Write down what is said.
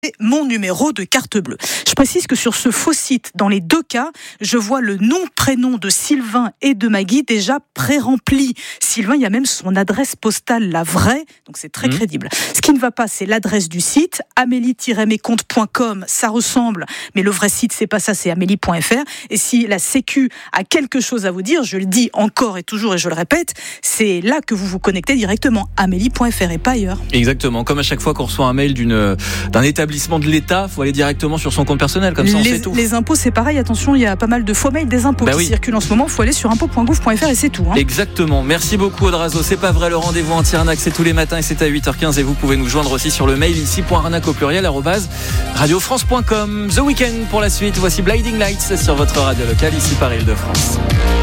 mon numéro de carte bleue. Je précise que sur ce faux site, dans les deux cas, je vois le nom, prénom de Sylvain et de Maggie déjà pré-rempli. Sylvain, il y a même son adresse postale, la vraie, donc c'est très crédible. Ce qui ne va pas, c'est l'adresse du site, amélie-mescomptes.com, ça ressemble, mais le vrai site, c'est pas ça, c'est amélie.fr. Et si la Sécu a quelque chose à vous dire, je le dis encore et toujours et je le répète, c'est là que vous vous connectez directement, amélie.fr et pas ailleurs. Exactement, comme à chaque fois qu'on reçoit un mail d'un établissement de l'État, faut aller directement sur son compte personnel, comme ça on sait tout. Les impôts, c'est pareil, attention, il y a pas mal de faux mails des impôts qui circulent en ce moment, faut aller sur impôts.gouv.fr et c'est tout. Exactement, merci beaucoup Audrazo, c'est pas vrai, le rendez-vous anti-arnaque c'est tous les matins et c'est à 8h15 et vous pouvez nous joindre aussi sur le mail ici.arnaque au pluriel @radiofrance.com. The Weeknd pour la suite, voici Blinding Lights sur votre radio locale ici par Île-de-France.